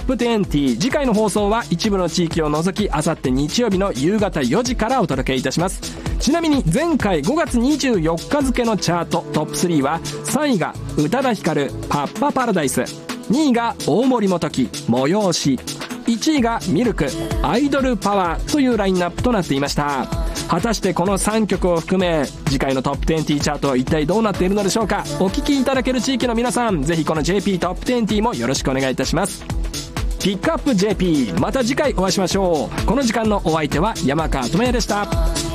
プ20。次回の放送は一部の地域を除きあさって日曜日の夕方4時からお届けいたします。ちなみに前回5月24日付のチャートトップ3は、3位が宇多田ヒカルパッパパラダイス、2位が大森元樹催し、1位がミルクアイドルパワーというラインナップとなっていました。果たしてこの3曲を含め次回のトップ20チャートは一体どうなっているのでしょうか。お聞きいただける地域の皆さん、ぜひこの JP トップ20もよろしくお願いいたします。ピックアップ JP、 また次回お会いしましょう。この時間のお相手は山川智也でした。